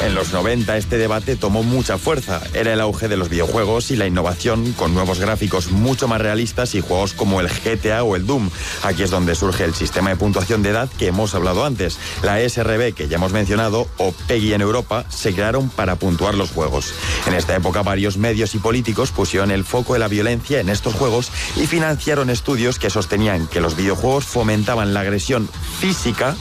En los 90 este debate tomó mucha fuerza. Era el auge de los videojuegos y la innovación, con nuevos gráficos mucho más realistas y juegos como el GTA o el Doom. Aquí es donde surge el sistema de puntuación de edad que hemos hablado antes. La SRB, que ya hemos mencionado, o PEGI en Europa, se crearon para puntuar los juegos. En esta época varios medios y políticos pusieron el foco de la violencia en estos juegos y financiaron estudios que sostenían que los videojuegos fomentaban la agresión física